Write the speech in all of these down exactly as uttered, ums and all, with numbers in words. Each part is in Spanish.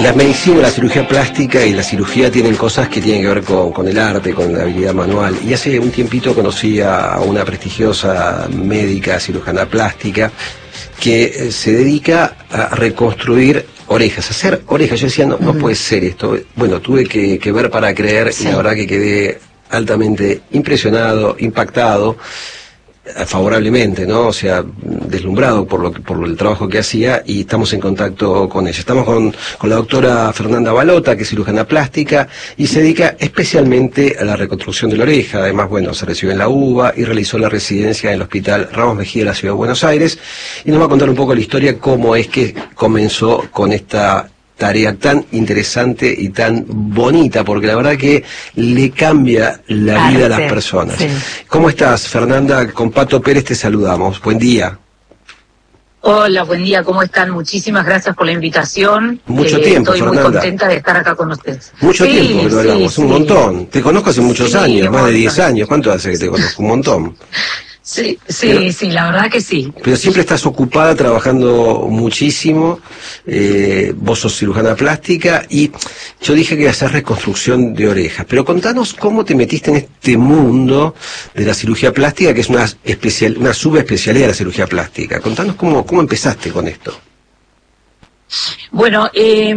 La medicina, la cirugía plástica y la cirugía tienen cosas que tienen que ver con, con el arte, con la habilidad manual. Y hace un tiempito conocí a una prestigiosa médica cirujana plástica que se dedica a reconstruir orejas, hacer orejas. Yo decía, no, no puede ser esto. Bueno, tuve que, que ver para creer, sí. Y la verdad que quedé altamente impresionado, impactado, favorablemente, ¿no? O sea, deslumbrado por lo que, por el trabajo que hacía, y estamos en contacto con ella. Estamos con, con la doctora Fernanda Balota, que es cirujana plástica y se dedica especialmente a la reconstrucción de la oreja. Además, bueno, se recibió en la U B A y realizó la residencia en el Hospital Ramos Mejía de la Ciudad de Buenos Aires, y nos va a contar un poco la historia, cómo es que comenzó con esta tarea tan interesante y tan bonita, porque la verdad que le cambia la vida a las personas. Sí. ¿Cómo estás, Fernanda? Con Pato Pérez te saludamos. Buen día. Hola, buen día, ¿cómo están? Muchísimas gracias por la invitación. Mucho eh, tiempo, Estoy Fernanda. muy contenta de estar acá con ustedes. Mucho sí, tiempo que lo hablamos, sí, un sí. montón. Te conozco hace muchos sí, años, más de diez montón. años. ¿Cuánto hace que te conozco? Un montón. Sí, sí, pero, sí, la verdad que sí. Pero siempre estás ocupada, trabajando muchísimo. Eh, vos sos cirujana plástica y yo dije que iba a hacer reconstrucción de orejas. Pero contanos cómo te metiste en este mundo de la cirugía plástica, que es una especial, una subespecialidad de la cirugía plástica. Contanos cómo, cómo empezaste con esto. Bueno, eh...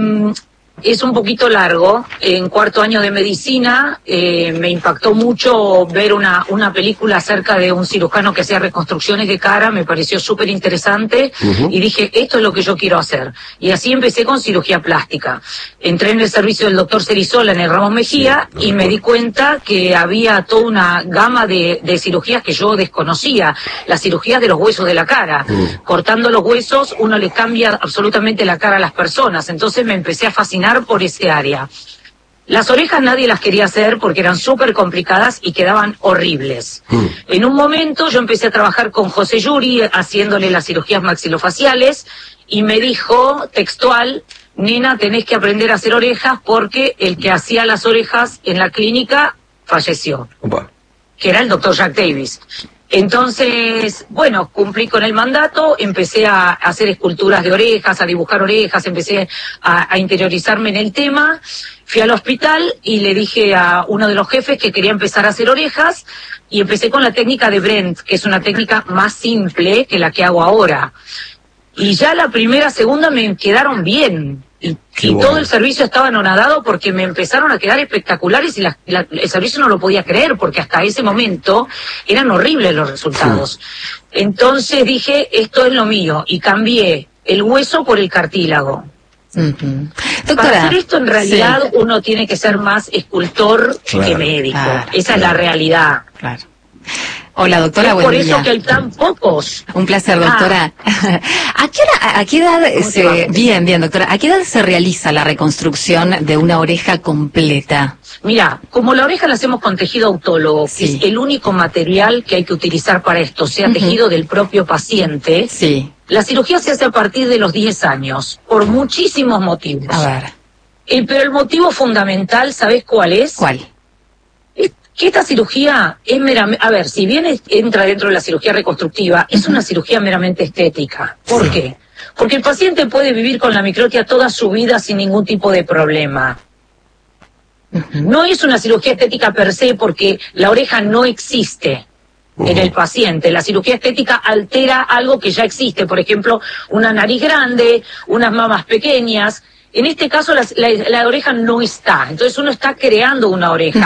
es un poquito largo. En cuarto año de medicina eh, me impactó mucho ver una, una película acerca de un cirujano que hacía reconstrucciones de cara, me pareció súper interesante, uh-huh. Y dije, esto es lo que yo quiero hacer. Y así empecé con cirugía plástica. Entré en el servicio del doctor Cerizola en el Ramos Mejía, sí, y me di cuenta que había toda una gama de, de cirugías que yo desconocía. Las cirugías de los huesos de la cara. Uh-huh. Cortando los huesos uno le cambia absolutamente la cara a las personas. Entonces me empecé a fascinar por ese área. Las orejas nadie las quería hacer porque eran súper complicadas y quedaban horribles. Mm. En un momento yo empecé a trabajar con José Yuri haciéndole las cirugías maxilofaciales y me dijo textual, nena, tenés que aprender a hacer orejas porque el que hacía las orejas en la clínica falleció. Opa. Que era el doctor Jack Davis. Entonces, bueno, cumplí con el mandato, empecé a hacer esculturas de orejas, a dibujar orejas, empecé a, a interiorizarme en el tema, fui al hospital y le dije a uno de los jefes que quería empezar a hacer orejas y empecé con la técnica de Brent, que es una técnica más simple que la que hago ahora. Y ya la primera, segunda me quedaron bien. Y, y bueno. Todo el servicio estaba anonadado porque me empezaron a quedar espectaculares y la, la, el servicio no lo podía creer porque hasta ese momento eran horribles los resultados. Sí. Entonces dije, esto es lo mío, y cambié el hueso por el cartílago. Uh-huh. Doctora, para hacer esto en realidad sí. Uno tiene que ser más escultor claro. que médico. Claro, Esa claro. es la realidad. Claro. Hola, doctora, es buen por día. Eso que hay tan pocos. Un placer, doctora. Ah. ¿A qué edad, a qué edad se, bien, bien, doctora, ¿a qué edad se realiza la reconstrucción de una oreja completa? Mira, como la oreja la hacemos con tejido autólogo, sí. que es el único material que hay que utilizar para esto, sea uh-huh. tejido del propio paciente, sí. La cirugía se hace a partir de los diez años, por muchísimos motivos. A ver. El, pero el motivo fundamental, ¿sabés cuál es? ¿Cuál? Que esta cirugía es meramente, a ver, si bien es, entra dentro de la cirugía reconstructiva, es una cirugía meramente estética. ¿Por sí. qué? Porque el paciente puede vivir con la microtia toda su vida sin ningún tipo de problema. Uh-huh. No es una cirugía estética per se porque la oreja no existe uh-huh. en el paciente. La cirugía estética altera algo que ya existe, por ejemplo, una nariz grande, unas mamas pequeñas. En este caso la, la, la oreja no está, entonces uno está creando una oreja.